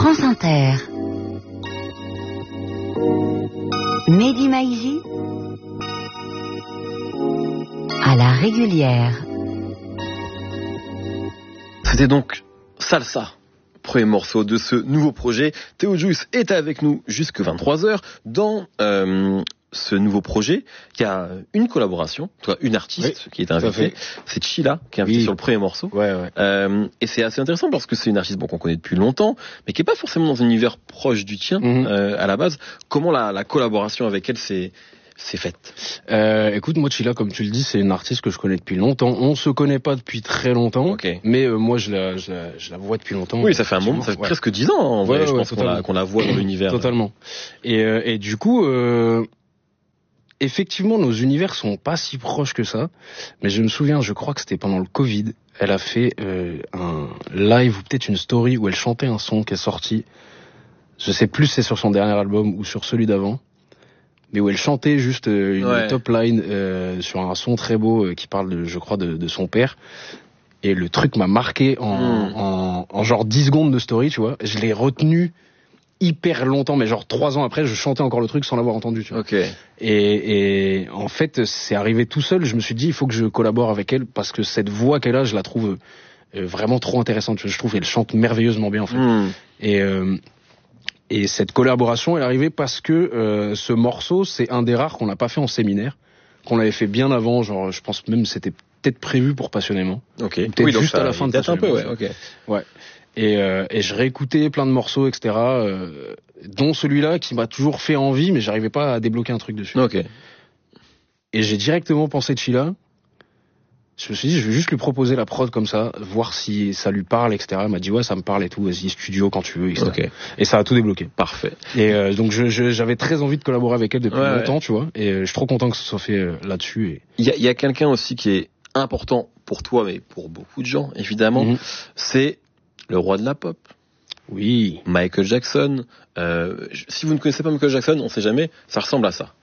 France Inter. Mehdi Maizi à la régulière. C'était donc Salsa, premier morceau de ce nouveau projet. Théo Juice est avec nous jusque 23h dans ce nouveau projet. Il y a une collaboration, une artiste qui est invitée. C'est Chila qui est invitée sur le premier morceau. Et c'est assez intéressant parce que c'est une artiste qu'on connaît depuis longtemps, mais qui est pas forcément dans un univers proche du tien à la base. Comment la collaboration avec elle s'est faite? Écoute, moi Chila, comme tu le dis, c'est une artiste que je connais depuis longtemps. On se connaît pas depuis très longtemps, mais moi je la vois depuis longtemps. Oui, ça fait un moment, ça fait presque 10 ans en vrai. Je pense qu'on la voit dans l'univers. Totalement. Et du coup, effectivement, nos univers sont pas si proches que ça. Mais je me souviens, je crois que c'était pendant le Covid, elle a fait un live ou peut-être une story où elle chantait un son qui est sorti. Je sais plus si c'est sur son dernier album ou sur celui d'avant. Mais où elle chantait juste une top line sur un son très beau qui parle, je crois, de son père. Et le truc m'a marqué en genre 10 secondes de story, tu vois. Je l'ai retenu hyper longtemps, mais genre 3 ans après, je chantais encore le truc sans l'avoir entendu, tu vois. Et en fait, c'est arrivé tout seul. Je me suis dit, il faut que je collabore avec elle parce que cette voix qu'elle a, je la trouve vraiment trop intéressante. Je trouve qu'elle chante merveilleusement bien, en fait. Et cette collaboration, elle est arrivée parce que ce morceau, c'est un des rares qu'on n'a pas fait en séminaire, qu'on l'avait fait bien avant, genre je pense même c'était peut-être prévu pour Passionnément. Peut-être juste à la fin de Passionnément. Et je réécoutais plein de morceaux, etc., dont celui-là qui m'a toujours fait envie, mais j'arrivais pas à débloquer un truc dessus. Et j'ai directement pensé de Chila. Je me suis dit, je vais juste lui proposer la prod comme ça, voir si ça lui parle, etc. Elle m'a dit, ouais, ça me parle et tout, vas-y, studio quand tu veux, etc. Et ça a tout débloqué. Parfait. Et donc j'avais très envie de collaborer avec elle depuis longtemps, tu vois, et je suis trop content que ce soit fait là-dessus. Il y a quelqu'un aussi qui est important pour toi, mais pour beaucoup de gens, évidemment, c'est le roi de la pop. Oui. Michael Jackson. Si vous ne connaissez pas Michael Jackson, on sait jamais, ça ressemble à ça.